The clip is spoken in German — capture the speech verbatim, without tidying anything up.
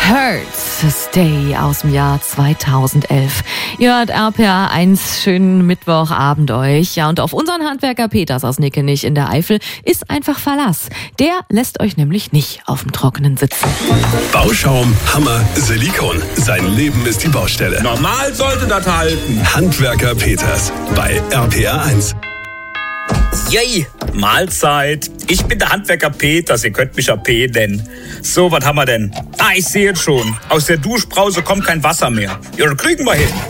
Hurts Stay aus dem Jahr zweitausendelf. Ihr hört R P R eins, schönen Mittwochabend euch. Ja, und auf unseren Handwerker Peters aus Nickenich in der Eifel ist einfach Verlass. Der lässt euch nämlich nicht auf dem Trockenen sitzen. Bauschaum, Hammer, Silikon. Sein Leben ist die Baustelle. Normal sollte das halten. Handwerker Peters bei R P R eins. Yay, Mahlzeit. Ich bin der Handwerker Peters, ihr könnt mich ja P nennen. So, was haben wir denn? Ah, ich sehe es schon. Aus der Duschbrause kommt kein Wasser mehr. Ja, das kriegen wir hin.